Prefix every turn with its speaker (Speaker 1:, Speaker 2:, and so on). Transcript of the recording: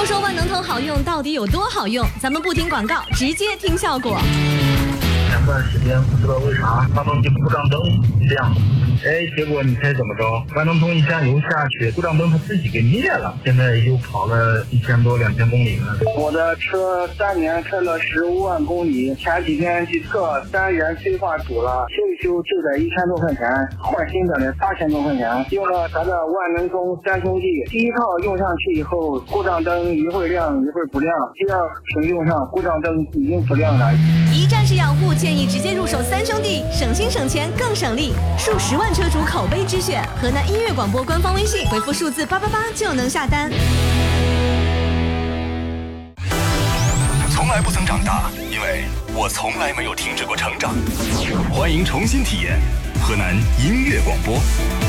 Speaker 1: 说万能通好用到底有多好用，咱们不听广告，直接听效果。
Speaker 2: 前段时间不知道为啥发动机故障灯亮，结果你猜怎么着？万能通一加油下去，故障灯它自己给灭了，现在又跑了1000多2000公里了。
Speaker 3: 我的车3年开了15万公里，前几天去测3元催化堵了，修一修就得1000多块钱，换新的得8000多块钱。用了咱的万能通3兄弟，第一套用上去以后，故障灯一会儿亮一会儿不亮，第二瓶用上故障灯已经不亮了。
Speaker 1: 一站式养护，建议直接入手3兄弟，省心省钱更省力，数10万车主口碑之选。河南音乐广播官方微信回复数字888就能下单。
Speaker 4: 从来不曾长大，因为我从来没有停止过成长。欢迎重新体验河南音乐广播。